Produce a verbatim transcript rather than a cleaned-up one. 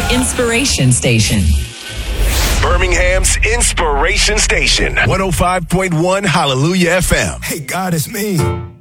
inspiration station. Birmingham's Inspiration Station. one oh five point one Hallelujah F M. Hey, God, it's me.